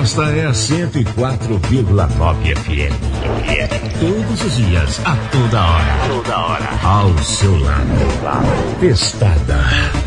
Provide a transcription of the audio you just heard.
Esta é a 104,9 FM. Todos os dias, a toda hora. Ao seu lado. Testada.